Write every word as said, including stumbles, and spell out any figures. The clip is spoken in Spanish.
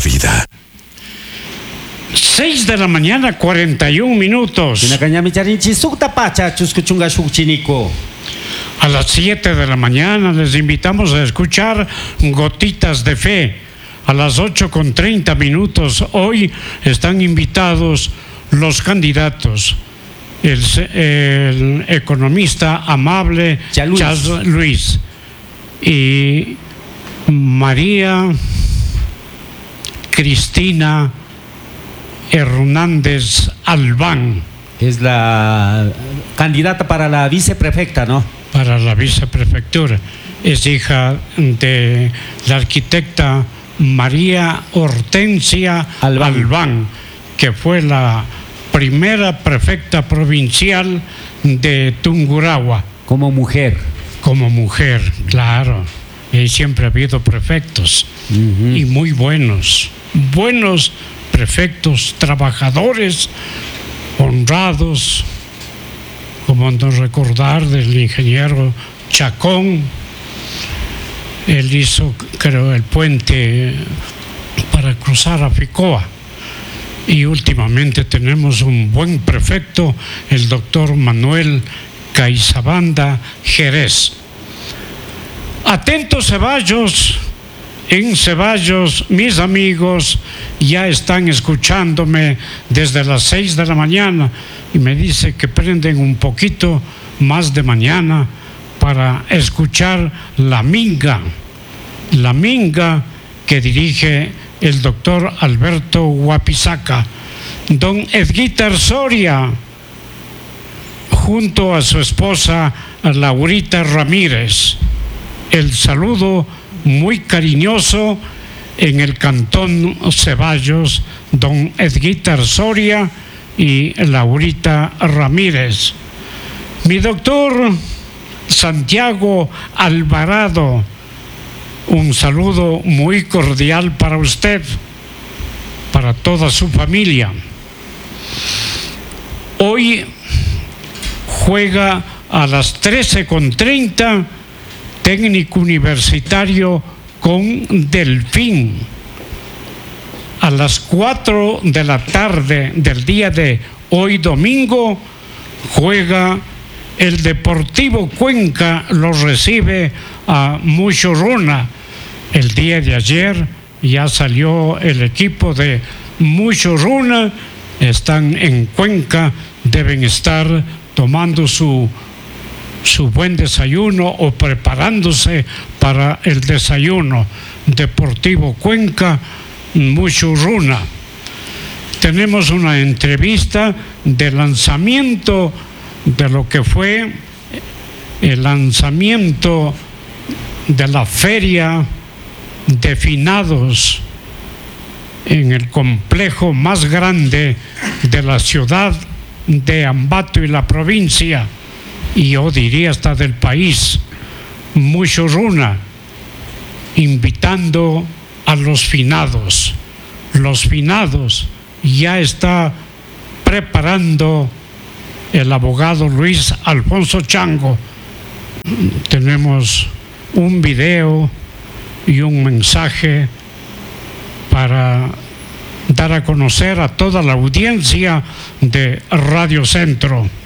vida. Seis de la mañana, cuarenta y un minutos. A las siete de la mañana les invitamos a escuchar Gotitas de Fe. A las ocho con treinta minutos hoy están invitados los candidatos. El, el economista amable Chas Luis y María Cristina Hernández Albán. Es la candidata para la viceprefecta, ¿no? Para la viceprefectura. Es hija de la arquitecta María Hortensia Albán, Albán, que fue la primera prefecta provincial de Tungurahua. Como mujer. Como mujer, claro. Y siempre ha habido prefectos. Uh-huh. Y muy buenos. Buenos prefectos, trabajadores, honrados, como no recordar del ingeniero Chacón. Él hizo, creo, el puente para cruzar a Ficoa. Y últimamente tenemos un buen prefecto, el doctor Manuel Caizabanda Jerez. Atentos, Ceballos. En Ceballos, mis amigos ya están escuchándome desde las seis de la mañana y me dice que prenden un poquito más de mañana para escuchar la minga, la minga que dirige el doctor Alberto Guapizaca. Don Edguítar Soria, junto a su esposa Laurita Ramírez. El saludo muy cariñoso en el cantón Ceballos, don Edguítar Soria y Laurita Ramírez. Mi doctor Santiago Alvarado, un saludo muy cordial para usted, para toda su familia. Hoy juega a las trece con treinta Técnico Universitario con Delfín. A las cuatro de la tarde del día de hoy domingo juega el Deportivo Cuenca, lo recibe a Muchurruna. El día de ayer ya salió el equipo de Muchurruna, están en Cuenca, deben estar tomando su su buen desayuno o preparándose para el desayuno. Deportivo Cuenca, Muchurruna. Tenemos una entrevista de lanzamiento de lo que fue el lanzamiento de la feria de finados en el complejo más grande de la ciudad de Ambato y la provincia, y yo diría hasta del país, Muchurruna, invitando a los finados. Los finados ya está preparando el abogado Luis Alfonso Chango. Tenemos un video y un mensaje para dar a conocer a toda la audiencia de Radio Centro.